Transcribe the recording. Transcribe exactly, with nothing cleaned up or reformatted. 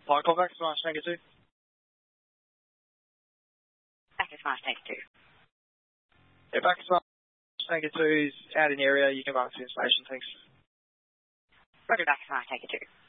Flight call back to Marsh Tanker two. Back to Marsh Tanker two. Yeah, back to Marsh Tanker two is out in area. You can mark the information. Thanks. Roger, back to Marsh Tanker two.